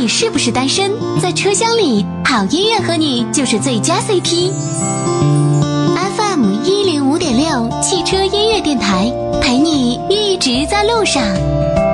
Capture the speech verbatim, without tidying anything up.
你是不是单身，在车厢里，好音乐和你就是最佳 C P。F M 一零五点六汽车音乐电台，陪你一直在路上。